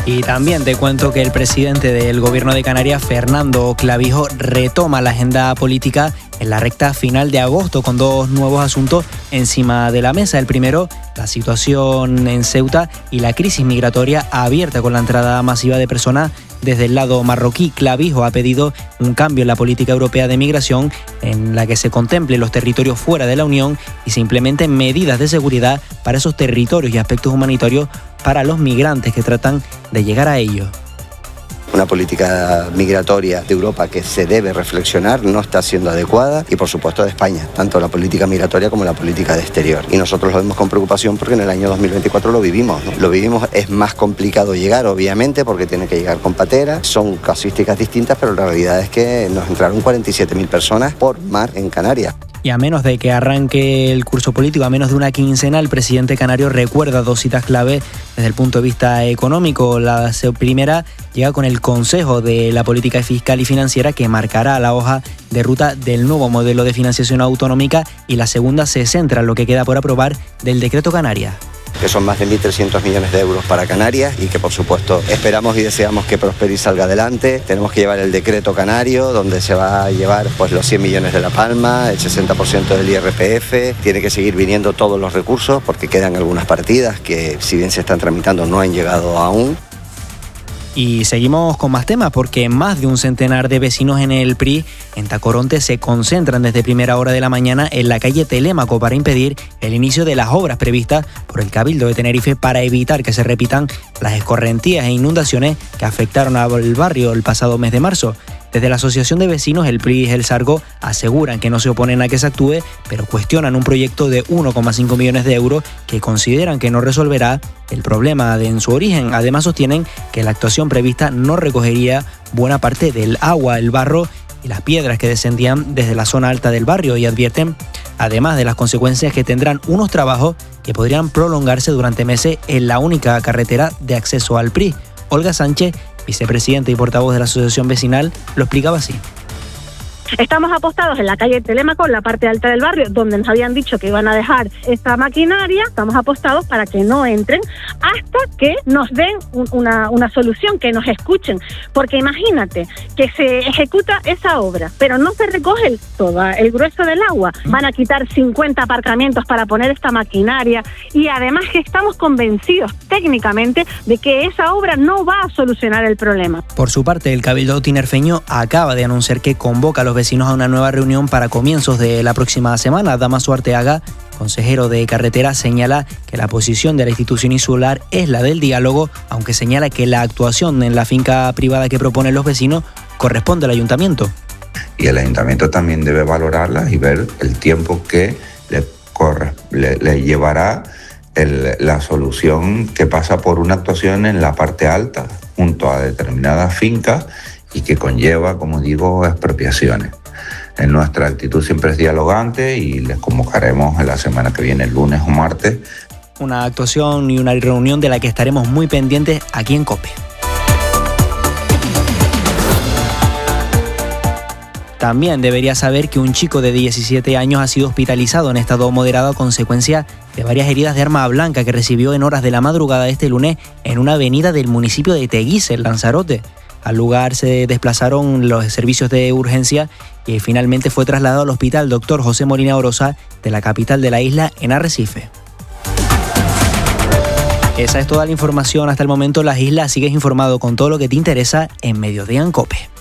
Y también te cuento que el presidente del Gobierno de Canarias, Fernando Clavijo, retoma la agenda política en la recta final de agosto con dos nuevos asuntos encima de la mesa. El primero, la situación en Ceuta y la crisis migratoria abierta con la entrada masiva de personas desde el lado marroquí. Clavijo ha pedido un cambio en la política europea de migración en la que se contemplen los territorios fuera de la Unión y se implementen medidas de seguridad para esos territorios y aspectos humanitarios para los migrantes que tratan de llegar a ellos. Una política migratoria de Europa que se debe reflexionar, no está siendo adecuada, y por supuesto de España, tanto la política migratoria como la política de exterior. Y nosotros lo vemos con preocupación porque en el año 2024 lo vivimos, ¿no? Lo vivimos, es más complicado llegar, obviamente, porque tiene que llegar con patera, son casuísticas distintas, pero la realidad es que nos entraron 47.000 personas por mar en Canarias. Y a menos de que arranque el curso político, a menos de una quincena, el presidente canario recuerda dos citas clave desde el punto de vista económico. La primera llega con el Consejo de la Política Fiscal y Financiera que marcará la hoja de ruta del nuevo modelo de financiación autonómica, y la segunda se centra en lo que queda por aprobar del Decreto Canarias, que son más de 1.300 millones de euros para Canarias y que por supuesto esperamos y deseamos que prospere y salga adelante. Tenemos que llevar el decreto canario, donde se va a llevar pues los 100 millones de La Palma, el 60% del IRPF, tiene que seguir viniendo todos los recursos porque quedan algunas partidas que, si bien se están tramitando, no han llegado aún. Y seguimos con más temas porque más de un centenar de vecinos en el PRI en Tacoronte se concentran desde primera hora de la mañana en la calle Telémaco para impedir el inicio de las obras previstas por el Cabildo de Tenerife para evitar que se repitan las escorrentías e inundaciones que afectaron al barrio el pasado mes de marzo. Desde la Asociación de Vecinos, el PRI y el Sargo aseguran que no se oponen a que se actúe, pero cuestionan un proyecto de 1,5 millones de euros que consideran que no resolverá el problema en su origen. Además, sostienen que la actuación prevista no recogería buena parte del agua, el barro y las piedras que descendían desde la zona alta del barrio, y advierten, además de las consecuencias, que tendrán unos trabajos que podrían prolongarse durante meses en la única carretera de acceso al PRI. Olga Sánchez, vicepresidenta y portavoz de la Asociación Vecinal, lo explicaba así. Estamos apostados en la calle Telémaco, en la parte alta del barrio, donde nos habían dicho que iban a dejar esta maquinaria. Estamos apostados para que no entren hasta que nos den una solución, que nos escuchen. Porque imagínate que se ejecuta esa obra, pero no se recoge todo el grueso del agua. Van a quitar 50 aparcamientos para poner esta maquinaria, y además que estamos convencidos técnicamente de que esa obra no va a solucionar el problema. Por su parte, el Cabildo tinerfeño acaba de anunciar que convoca a los vecinos a una nueva reunión para comienzos de la próxima semana. Damaso Arteaga, consejero de carretera, señala que la posición de la institución insular es la del diálogo, aunque señala que la actuación en la finca privada que proponen los vecinos corresponde al ayuntamiento. Y el ayuntamiento también debe valorarlas y ver el tiempo que le llevará la solución, que pasa por una actuación en la parte alta junto a determinadas fincas y que conlleva, como digo, expropiaciones. En nuestra actitud siempre es dialogante y les convocaremos en la semana que viene, el lunes o martes. Una actuación y una reunión de la que estaremos muy pendientes aquí en COPE. También debería saber que un chico de 17 años ha sido hospitalizado en estado moderado a consecuencia de varias heridas de arma blanca que recibió en horas de la madrugada de este lunes en una avenida del municipio de Teguise, en Lanzarote. Al lugar se desplazaron los servicios de urgencia y finalmente fue trasladado al hospital Dr. José Molina Orosa de la capital de la isla, en Arrecife. Esa es toda la información hasta el momento. Las Islas, sigues informado con todo lo que te interesa en Mediodía en COPE.